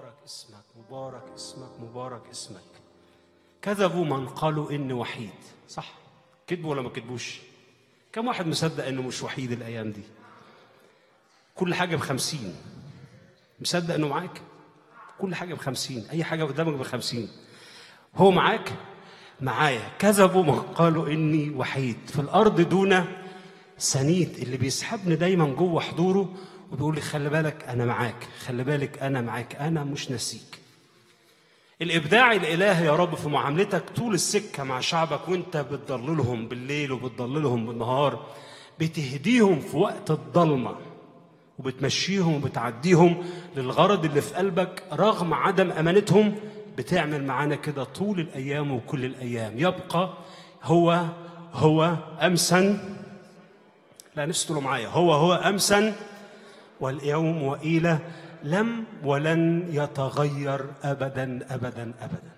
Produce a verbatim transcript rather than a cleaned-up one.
مبارك اسمك، مبارك اسمك، مبارك اسمك. كذبوا من قالوا إني وحيد. صح؟ كذبوا ولا ما كذبوش؟ كم واحد مصدق إنه مش وحيد الأيام دي؟ كل حاجة بخمسين. مصدق إنه معاك؟ كل حاجة بخمسين، أي حاجة قدامك بخمسين. هو معاك؟ معايا. كذبوا من قالوا إني وحيد في الأرض دون سنيد، اللي بيسحبني دايما جوه حضوره وبيقول لي خلي بالك أنا معاك، خلي بالك أنا معاك، أنا مش ناسيك. الإبداع الإلهي يا رب في معاملتك طول السكة مع شعبك، وانت بتضللهم بالليل وبتضللهم بالنهار، بتهديهم في وقت الضلمة وبتمشيهم وبتعديهم للغرض اللي في قلبك رغم عدم أمانتهم. بتعمل معانا كده طول الأيام وكل الأيام. يبقى هو هو أمسا، لا نفسي تقولوا معايا، هو هو أمسا واليوم وإلى لم ولن يتغير أبدا أبدا أبدا.